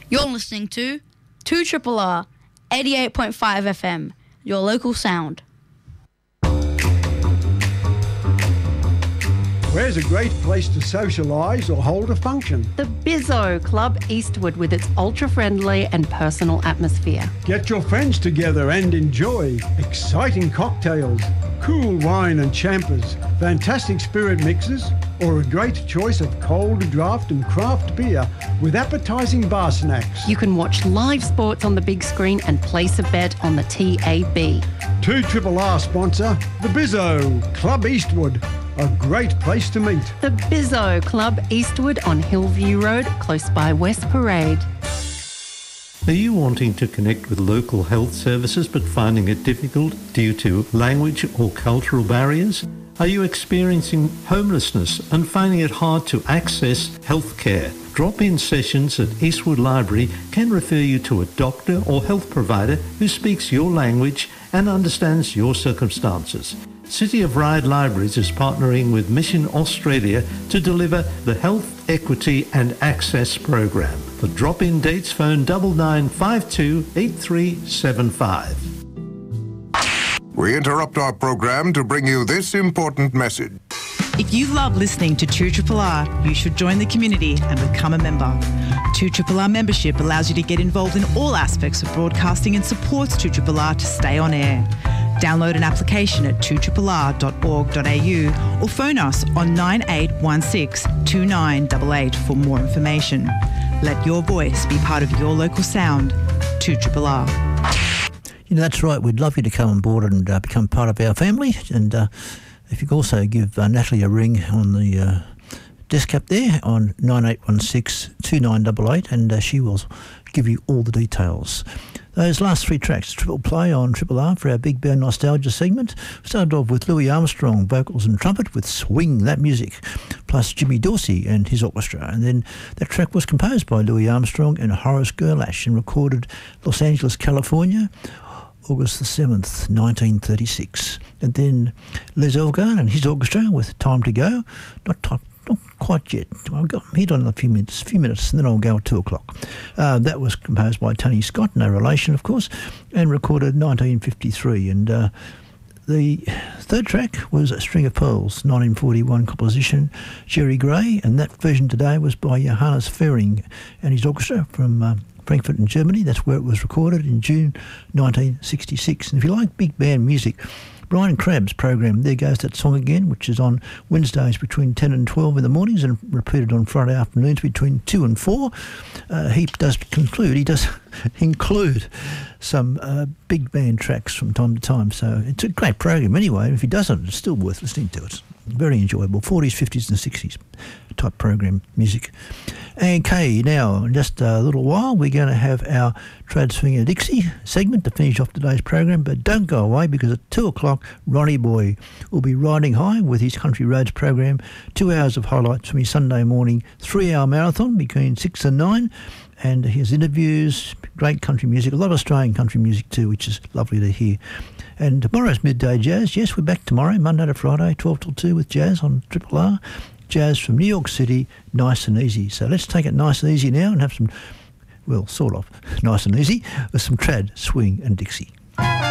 You're listening to 2RRR 88.5 FM, your local sound. Where's a great place to socialise or hold a function? The Bizzo Club Eastwood with its ultra-friendly and personal atmosphere. Get your friends together and enjoy exciting cocktails, cool wine and champers, fantastic spirit mixes, or a great choice of cold draft and craft beer with appetising bar snacks. You can watch live sports on the big screen and place a bet on the TAB. 2RRR sponsor, the Bizzo Club Eastwood. A great place to meet. The Bizzo Club Eastwood on Hillview Road, close by West Parade. Are you wanting to connect with local health services but finding it difficult due to language or cultural barriers? Are you experiencing homelessness and finding it hard to access healthcare? Drop-in sessions at Eastwood Library can refer you to a doctor or health provider who speaks your language and understands your circumstances. City of Ryde Libraries is partnering with Mission Australia to deliver the Health, Equity and Access program. For drop-in dates, phone 9952 8375. We interrupt our program to bring you this important message. If you love listening to 2RRR, you should join the community and become a member. 2RRR membership allows you to get involved in all aspects of broadcasting and supports 2RRR to stay on air. Download an application at 2rrr.org.au or phone us on 9816 2988 for more information. Let your voice be part of your local sound. 2RRR. You know, that's right. We'd love you to come on board and become part of our family. And if you could also give Natalie a ring on the desk up there on 9816 2988 and she will give you all the details. Those last three tracks, triple play on 2RRR for our Big Band Nostalgia segment. Started off with Louis Armstrong, vocals and trumpet with Swing, that music, plus Jimmy Dorsey and his orchestra. And then that track was composed by Louis Armstrong and Horace Gerlach and recorded Los Angeles, California, August the 7th, 1936. And then Les Elgar and his orchestra with Time to Go, not quite yet. I've got hit on a few minutes, and then I'll go at 2 o'clock. That was composed by Tony Scott, no relation, of course, and recorded 1953. And the third track was A String of Pearls, 1941 composition, Jerry Gray, and that version today was by Johannes Fehring and his orchestra from Frankfurt in Germany. That's where it was recorded in June 1966. And if you like big band music, Brian Crabb's program, There Goes That Song Again, which is on Wednesdays between 10 and 12 in the mornings and repeated on Friday afternoons between 2 and 4. He does include some big band tracks from time to time. So it's a great program anyway. If he doesn't, it's still worth listening to. It's very enjoyable. 40s, 50s and 60s type program music. Okay, now, in just a little while, we're going to have our Trad Swinger Dixie segment to finish off today's program, but don't go away because at 2 o'clock, Ronnie Boy will be riding high with his Country Roads program, 2 hours of highlights from his Sunday morning 3-hour marathon between 6 and 9, and his interviews, great country music, a lot of Australian country music too, which is lovely to hear. And tomorrow's Midday Jazz. Yes, we're back tomorrow, Monday to Friday, 12 till 2 with Jazz on 2RRR. Jazz from New York City, nice and easy. So let's take it nice and easy now and have some, well, sort of nice and easy, with some trad, swing and Dixie.